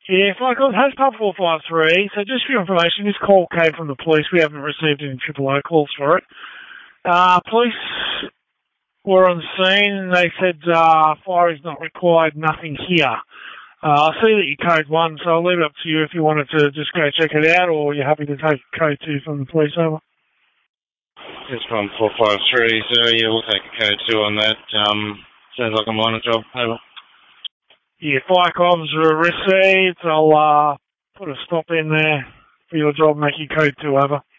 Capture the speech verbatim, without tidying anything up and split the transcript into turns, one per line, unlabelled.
Yeah, Mike, it has pub four five three. So just for your information, this call came from the police. We haven't received any triple O calls for it. Uh, police were on the scene and they said uh, fire is not required, nothing here. Uh, I see that you code one, so I'll leave it up to you if you wanted to just go check it out, or you're happy to take code two from the police over.
It's one four five three, so yeah, we'll take a code two on that. Um, sounds like I'm on a job. Over.
Yeah, fire comms are received. I'll uh, put a stop in there for your job, make you code two over.